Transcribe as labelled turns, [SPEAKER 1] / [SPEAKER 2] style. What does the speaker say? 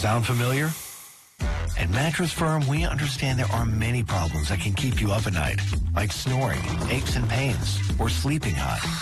[SPEAKER 1] Sound familiar? At Mattress Firm, we understand there are many problems that can keep you up at night, like snoring, aches and pains, or sleeping hot.